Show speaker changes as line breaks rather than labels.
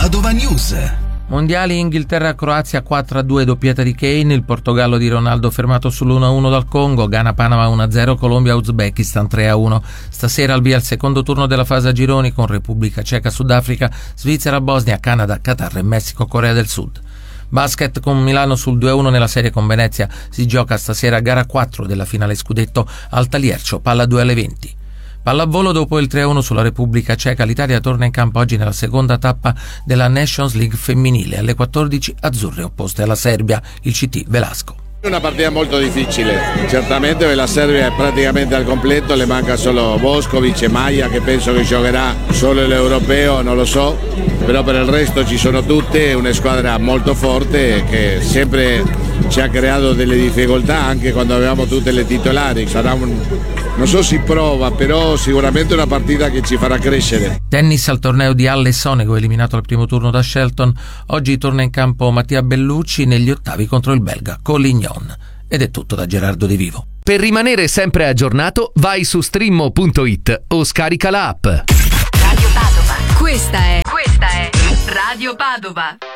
Padova News.
Mondiali Inghilterra-Croazia 4-2, doppietta di Kane, il Portogallo di Ronaldo fermato sul1-1 dal Congo, Ghana-Panama 1-0, Colombia-Uzbekistan 3-1. Stasera al via il secondo turno della fase a gironi con Repubblica Ceca-Sudafrica, Svizzera-Bosnia, Canada, Qatar e Messico-Corea del Sud. Basket con Milano sul 2-1 nella serie con Venezia, si gioca stasera gara 4 della finale scudetto al Taliercio, palla 2 alle 20. Pallavolo, dopo il 3-1 sulla Repubblica Ceca, l'Italia torna in campo oggi nella seconda tappa della Nations League femminile, alle 14 azzurre opposte alla Serbia, il CT Velasco.
Una partita molto difficile, certamente la Serbia è praticamente al completo, le manca solo Boskovic e Maia che penso che giocherà solo l'europeo, non lo so, però per il resto ci sono tutte, è una squadra molto forte che sempre ci ha creato delle difficoltà anche quando avevamo tutte le titolari. Sarà non so si prova, però sicuramente una partita che ci farà crescere.
Tennis al torneo di Halle Sonego, eliminato al primo turno da Shelton. Oggi torna in campo Mattia Bellucci negli ottavi contro il belga Collignon. Ed è tutto da Gerardo De Vivo.
Per rimanere sempre aggiornato, vai su streammo.it o scarica la app.
Radio Padova. Questa è Radio Padova.